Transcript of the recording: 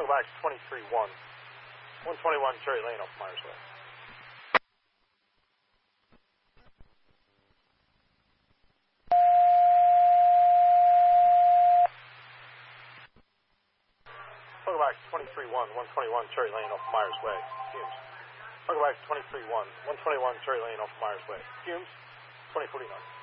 Welcome back to 23-1. 121 Cherry Lane off Myers Way. Welcome back to 23-1. 121 Cherry Lane off Myers Way. Fumes. Welcome back to 23-1. 121 Cherry Lane off Myers Way. Fumes. 2049.